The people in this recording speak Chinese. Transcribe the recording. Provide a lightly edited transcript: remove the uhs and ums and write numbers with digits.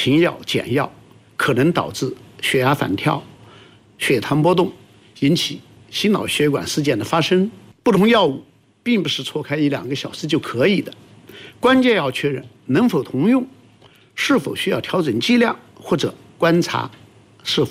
停药减药，可能导致血压反跳、血糖波动，引起心脑血管事件的发生。不同药物并不是错开1-2个小时就可以的，关键要确认能否同用，是否需要调整剂量，或者观察是否